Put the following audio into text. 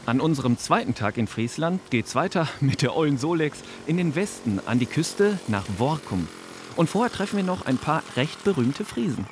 An unserem zweiten Tag in Friesland geht's weiter mit der ollen Solex in den Westen an die Küste nach Workum. Und vorher treffen wir noch ein paar recht berühmte Friesen.